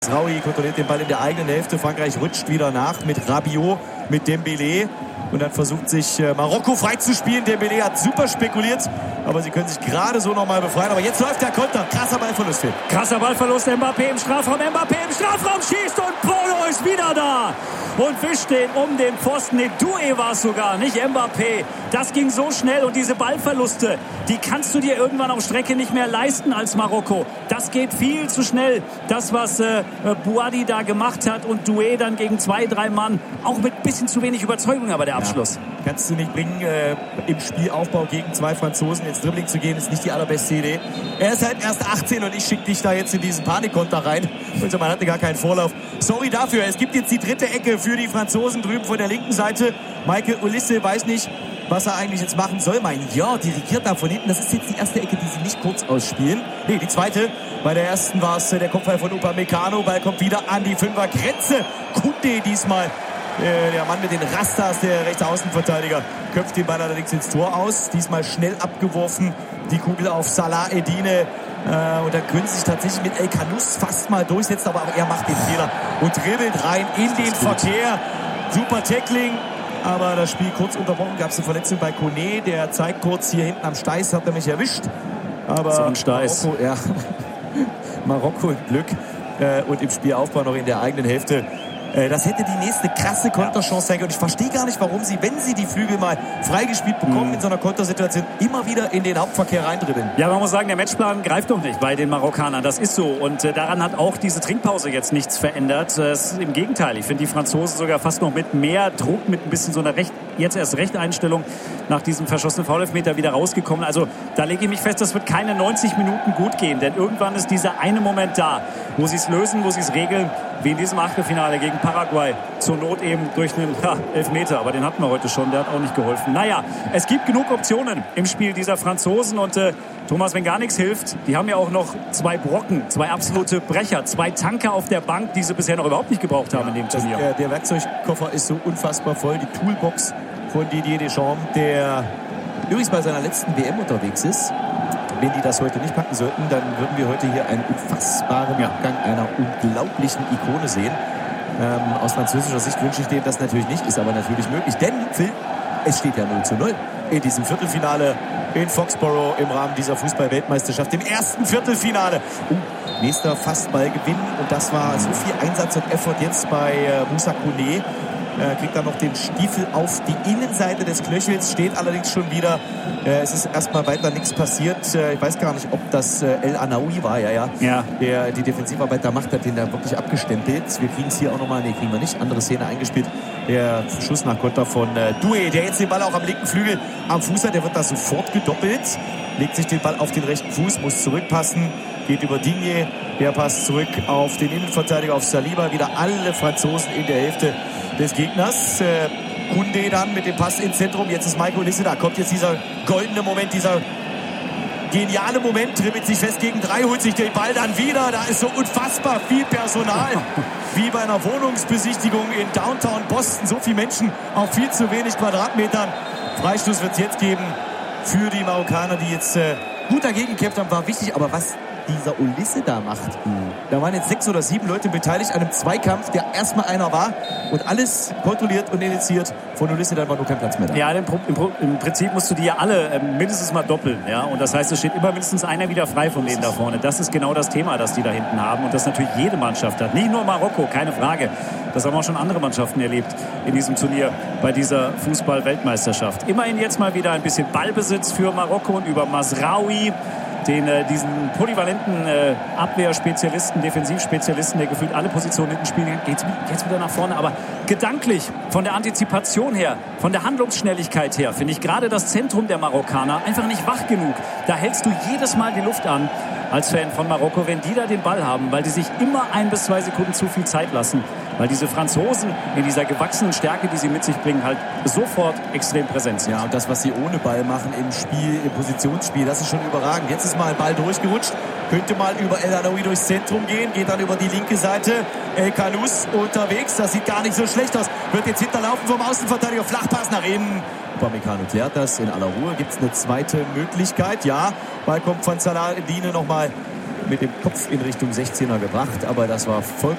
Raoui kontrolliert den Ball in der eigenen Hälfte. Frankreich rutscht wieder nach mit Rabiot, mit Dembélé. Und dann versucht sich Marokko freizuspielen. Dembélé hat super spekuliert, aber sie können sich gerade so nochmal befreien. Aber jetzt läuft der Konter. Krasser Ballverlust. Krasser Ballverlust. Mbappé im Strafraum. Mbappé im Strafraum schießt und Polo ist wieder da. Und wischt den um den Pfosten. Ne, Doué war es sogar, nicht Mbappé. Das ging so schnell und diese Ballverluste, die kannst du dir irgendwann auf Strecke nicht mehr leisten als Marokko. Das geht viel zu schnell. Das, was Bouhaddi da gemacht hat und Doué dann gegen 2-3 Mann, auch mit ein bisschen zu wenig Überzeugung, aber der Abschluss. Ja, kannst du nicht bringen, im Spielaufbau gegen 2 Franzosen ins Dribbling zu gehen, ist nicht die allerbeste Idee. Er ist halt erst 18 und ich schicke dich da jetzt in diesen Panikkonter rein. Und so, man hatte gar keinen Vorlauf. Sorry dafür, es gibt jetzt die dritte Ecke für die Franzosen drüben von der linken Seite. Michael Olise weiß nicht, was er eigentlich jetzt machen soll. Mein ja, dirigiert da von hinten. Das ist jetzt die erste Ecke, die sie nicht kurz ausspielen. Nee, die zweite. Bei der ersten war es der Kopfball von Upamecano. Ball kommt wieder an die 5er-Grenze. Kunde diesmal. Der Mann mit den Rastas, der rechte Außenverteidiger, köpft den Ball allerdings ins Tor aus. Diesmal schnell abgeworfen. Die Kugel auf Salah Eddine. Und dann können sie sich tatsächlich mit El Khanous fast mal durchsetzen. Aber auch er macht den Fehler und dribbelt rein in den Verkehr. Super Tackling. Aber das Spiel kurz unterbrochen. Gab es eine Verletzung bei Kone. Der zeigt kurz hier hinten am Steiß. Hat er mich erwischt. Aber so ein Steiß. Marokko, ja. Marokko im Glück. Und im Spielaufbau noch in der eigenen Hälfte. Das hätte die nächste krasse Konterchance sein können. Und ich verstehe gar nicht, warum sie, wenn sie die Flügel mal freigespielt bekommen in so einer Kontersituation, immer wieder in den Hauptverkehr reindribbeln. Ja, man muss sagen, der Matchplan greift doch nicht bei den Marokkanern. Das ist so. Und daran hat auch diese Trinkpause jetzt nichts verändert. Im Gegenteil, ich finde die Franzosen sogar fast noch mit mehr Druck, mit ein bisschen so einer jetzt erst Rechteinstellung nach diesem verschossenen Foul-Elfmeter wieder rausgekommen. Also da lege ich mich fest, das wird keine 90 Minuten gut gehen. Denn irgendwann ist dieser eine Moment da, wo sie es lösen, wo sie es regeln, wie in diesem Achtelfinale gegen Paraguay. Zur Not eben durch einen Elfmeter. Aber den hatten wir heute schon, der hat auch nicht geholfen. Naja, es gibt genug Optionen im Spiel dieser Franzosen. Und Thomas, wenn gar nichts hilft, die haben ja auch noch 2 Brocken, 2 absolute Brecher, 2 Tanker auf der Bank, die sie bisher noch überhaupt nicht gebraucht haben in dem Turnier. Der Werkzeugkoffer ist so unfassbar voll. Die Toolbox von Didier Deschamps, der übrigens bei seiner letzten WM unterwegs ist. Wenn die das heute nicht packen sollten, dann würden wir heute hier einen unfassbaren Abgang einer unglaublichen Ikone sehen. Aus französischer Sicht wünsche ich dem das natürlich nicht, ist aber natürlich möglich. Denn, Phil, es steht ja 0:0 in diesem Viertelfinale in Foxborough im Rahmen dieser Fußball-Weltmeisterschaft. Im ersten Viertelfinale. Nächster Fastballgewinn. Und das war so viel Einsatz und Effort jetzt bei Moussa Kone. Kriegt dann noch den Stiefel auf die Innenseite des Knöchels, steht allerdings schon wieder. Es ist erstmal weiter nichts passiert. Ich weiß gar nicht, ob das El Anaoui war, der die Defensivarbeit da macht, hat den da wirklich abgestempelt. Wir kriegen es hier auch nochmal, kriegen wir nicht. Andere Szene eingespielt. Der Schuss nach Konter von Doué, der jetzt den Ball auch am linken Flügel am Fuß hat. Der wird da sofort gedoppelt. Legt sich den Ball auf den rechten Fuß, muss zurückpassen. Geht über Digne. Der passt zurück auf den Innenverteidiger, auf Saliba. Wieder alle Franzosen in der Hälfte des Gegners. Kunde dann mit dem Pass ins Zentrum. Jetzt ist Michael Olise da. Kommt jetzt dieser goldene Moment, dieser geniale Moment. Dribbelt sich fest gegen 3, holt sich den Ball dann wieder. Da ist so unfassbar viel Personal. Wie bei einer Wohnungsbesichtigung in Downtown Boston. So viele Menschen auf viel zu wenig Quadratmetern. Freistoß wird es jetzt geben für die Marokkaner, die jetzt gut dagegen gekämpft haben. War wichtig, aber was dieser Olise da macht. Da waren jetzt 6 oder 7 Leute beteiligt an einem Zweikampf, der erstmal einer war und alles kontrolliert und initiiert von Olise, dann war nur kein Platz mehr da. Ja, im Prinzip musst du die ja alle mindestens mal doppeln. Ja? Und das heißt, es steht immer mindestens einer wieder frei von denen da vorne. Das ist genau das Thema, das die da hinten haben und das natürlich jede Mannschaft hat. Nicht nur Marokko, keine Frage. Das haben auch schon andere Mannschaften erlebt in diesem Turnier bei dieser Fußball-Weltmeisterschaft. Immerhin jetzt mal wieder ein bisschen Ballbesitz für Marokko und über Mazraoui, diesen polyvalenten Abwehrspezialisten, Defensivspezialisten, der gefühlt alle Positionen hinten spielt, geht's wieder nach vorne. Aber gedanklich, von der Antizipation her, von der Handlungsschnelligkeit her, finde ich gerade das Zentrum der Marokkaner einfach nicht wach genug. Da hältst du jedes Mal die Luft an als Fan von Marokko, wenn die da den Ball haben, weil die sich immer 1 bis 2 Sekunden zu viel Zeit lassen. Weil diese Franzosen in dieser gewachsenen Stärke, die sie mit sich bringen, halt sofort extrem präsent sind. Ja, und das, was sie ohne Ball machen im Spiel, im Positionsspiel, das ist schon überragend. Jetzt ist mal ein Ball durchgerutscht, könnte mal über El Anaoui durchs Zentrum gehen, geht dann über die linke Seite. El Khanous unterwegs, das sieht gar nicht so schlecht aus. Wird jetzt hinterlaufen vom Außenverteidiger, Flachpass nach innen. Upamecano klärt das in aller Ruhe. Gibt es eine zweite Möglichkeit? Ja, Ball kommt von Salah Eddine nochmal mit dem Kopf in Richtung 16er gebracht, aber das war vollkommen